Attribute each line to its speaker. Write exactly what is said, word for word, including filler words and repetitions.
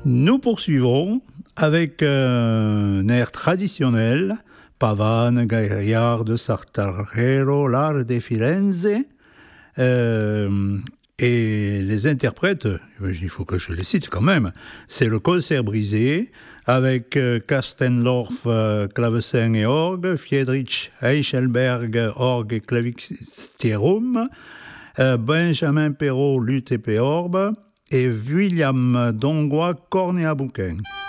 Speaker 1: Nous poursuivons avec un air traditionnel, Pavane, Gaillard de Sartarero, l'art de Firenze. Euh, et les interprètes, il faut que je les cite quand même, c'est le concert brisé avec euh, Karstenlorf, euh, clavecin et orgue, Friedrich Eichelberg, orgue et clavicierum, euh, Benjamin Perrault, luth et péorbe, et William Dongois, corne et à bouquin.